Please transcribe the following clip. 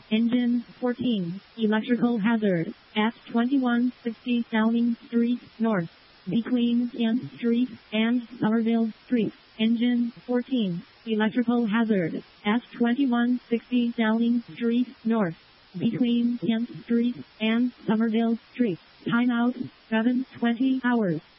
Engine 14. Electrical hazard. At 2160 Downing Street North. Between 10th Street and Somerville Street. Engine 14. Electrical hazard. At 2160 Downing Street North. Between 10th Street and Somerville Street. Timeout 7:20 hours.